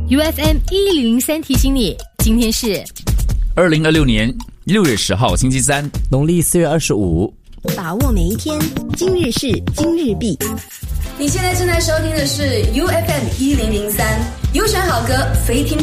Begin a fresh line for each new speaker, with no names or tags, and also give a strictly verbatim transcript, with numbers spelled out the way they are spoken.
U F M 一零零三提醒你，今天是
二零二六年六月十号星期三，
农历四月二十五。
把握每一天，今日事今日毕。
你现在正在收听的是 U F M 一零零三，优选好歌，非听